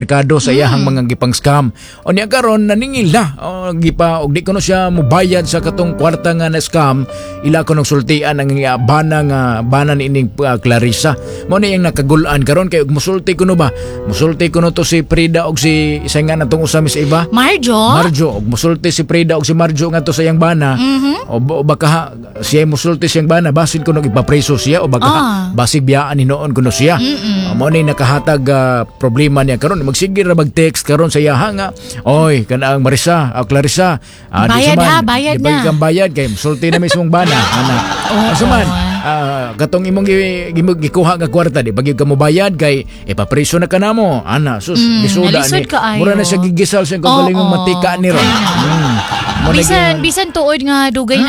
merkado sa iyahang mga gipang scam. O niya karon naningil na. O gipa og di kuno siya mobayad sa katong kwarta nga na scam, ila ko sultian ang bana ining Clarissa. Mo ni yang nakagulan karon kay og musulti kuno ba? Musulti kuno to si Prida og si isa nga natong usami sa iba. Marjo og musulti si Prida og si Marjo nga to sa iyang bana. O baka siya musulti siyang bana basin kuno ipapreso siya o baka basig biyaan hinoon kuno siya. Mo ni nakahatag problema niya karon magsige ra mag-text karon sa iyaha nga. Oy kanaang Marisa, Clarissa, bayad na. Kang bayad kay musulti na mismong bana ana. Asuman katong imong gikuha nga kwarta di pag ka mo bayad kay ipapreso na kanamo ana sus gisuda ni mura na siya gigisal sa kagaling matika ni ron. Bisan tuod nga dugay